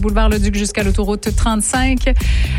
Boulevard Leduc jusqu'à l'autoroute 35.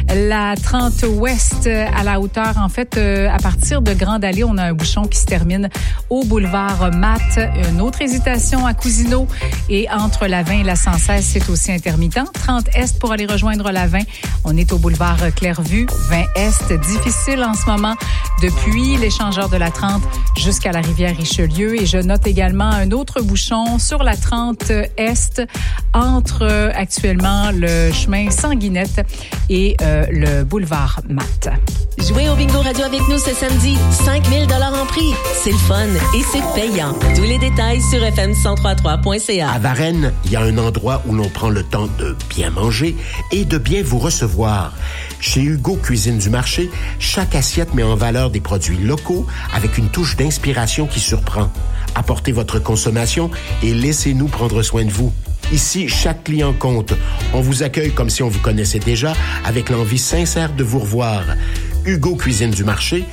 La 30 ouest à la hauteur, en fait, à partir de Grande Allée, on a un bouchon qui se termine au boulevard Matt. Une autre hésitation à Cousineau et entre la 20 et la 116, c'est aussi intermittent. 30 est pour aller rejoindre la 20. On est au boulevard Clairvue. 20 est, difficile en ce moment depuis l'échangeur de la 30 jusqu'à la rivière Richelieu. Et je note également un autre bouchon sur la 30 est entre actuellement le chemin Sanguinette et le boulevard Matt. Jouez au Bingo Radio avec nous ce samedi. 5 000 $ en prix. C'est le fun et c'est payant. Tous les détails sur fm1033.ca. À Varennes, il y a un endroit où l'on prend le temps de bien manger et de bien vous recevoir. Chez Hugo Cuisine du Marché, chaque assiette met en valeur des produits locaux avec une touche d'inspiration qui surprend. Apportez votre consommation et laissez-nous prendre soin de vous. Ici, chaque client compte. On vous accueille comme si on vous connaissait déjà, avec l'envie sincère de vous revoir. Hugo Cuisine du Marché,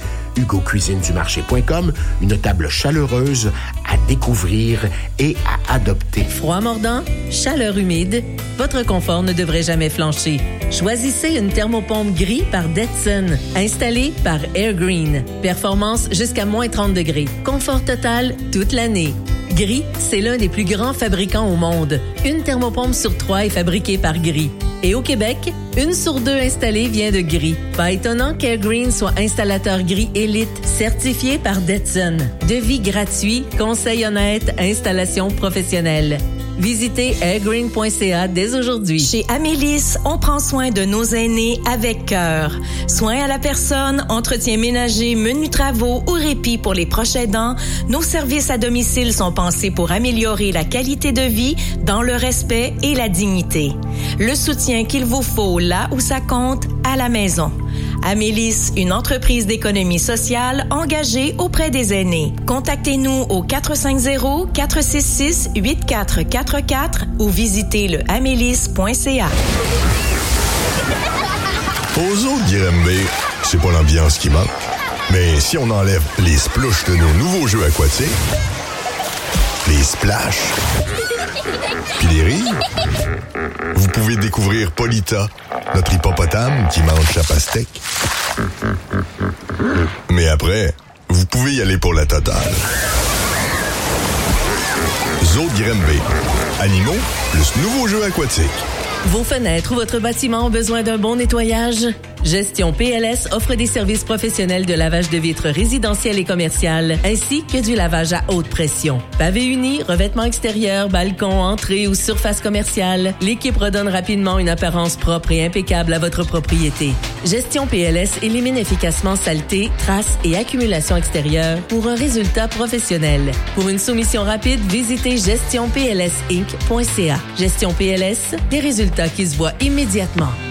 hugocuisinedumarché.com, une table chaleureuse à découvrir et à adopter. Froid mordant, chaleur humide, votre confort ne devrait jamais flancher. Choisissez une thermopompe gris par Detson, installée par Airgreen. Performance jusqu'à moins 30 degrés. Confort total toute l'année. Gris, c'est l'un des plus grands fabricants au monde. Une thermopompe sur 3 est fabriquée par Gris. Et au Québec, 1 sur 2 installée vient de Gris. Pas étonnant qu'Airgreen soit installateur Gris élite, certifié par Detson. Devis gratuit, conseil honnête, installation professionnelle. Visitez airgreen.ca dès aujourd'hui. Chez Amélis, on prend soin de nos aînés avec cœur. Soins à la personne, entretien ménager, menus travaux ou répit pour les proches aidants, nos services à domicile sont pensés pour améliorer la qualité de vie dans le respect et la dignité. Le soutien qu'il vous faut là où ça compte, à la maison. Amélis, une entreprise d'économie sociale engagée auprès des aînés. Contactez-nous au 450-466-8444 ou visitez le amélis.ca. Aux zoo de Granby, c'est pas l'ambiance qui manque. Mais si on enlève les splouches de nos nouveaux jeux aquatiques, les splash, puis les rires, vous pouvez découvrir Polita, notre hippopotame qui mange sa pastèque. Mais après, vous pouvez y aller pour la totale. Zoo de Granby. Animaux plus nouveaux jeux aquatiques. Vos fenêtres ou votre bâtiment ont besoin d'un bon nettoyage? Gestion PLS offre des services professionnels de lavage de vitres résidentielles et commerciales, ainsi que du lavage à haute pression. Pavé uni, revêtement extérieur, balcon, entrée ou surface commerciale, l'équipe redonne rapidement une apparence propre et impeccable à votre propriété. Gestion PLS élimine efficacement saleté, traces et accumulation extérieure pour un résultat professionnel. Pour une soumission rapide, visitez gestionplsinc.ca. Gestion PLS, des résultats qui se voient immédiatement.